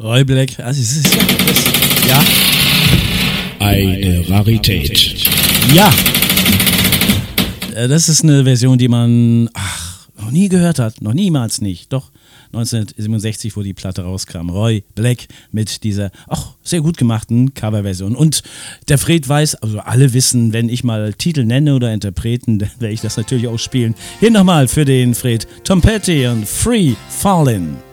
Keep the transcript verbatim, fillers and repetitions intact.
Roy Black, also es ist ja, das, ja. Eine Rarität. Ja. Das ist eine Version, die man ach, noch nie gehört hat, noch niemals nicht. Doch neunzehnhundertsiebenundsechzig, wo die Platte rauskam. Roy Black mit dieser auch sehr gut gemachten Coverversion. Und der Fred weiß, also alle wissen, wenn ich mal Titel nenne oder Interpreten, dann werde ich das natürlich auch spielen. Hier nochmal für den Fred Tom Petty und Free Fallin'.